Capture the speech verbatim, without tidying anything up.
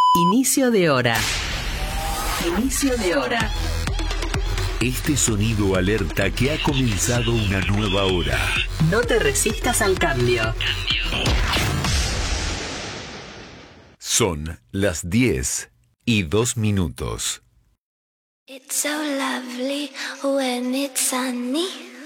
Inicio de hora. Inicio de hora. Este sonido alerta que ha comenzado una nueva hora. No te resistas al cambio. Son las diez y dos minutos. It's so lovely when it's sunny.